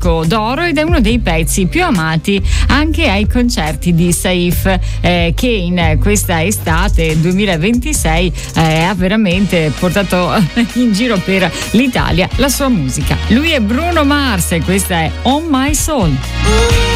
disco d'oro ed è uno dei pezzi più amati anche ai concerti di Saif, che in questa estate 2026 ha veramente portato in giro per l'Italia la sua musica. Lui è Bruno Mars e questa è On My Soul.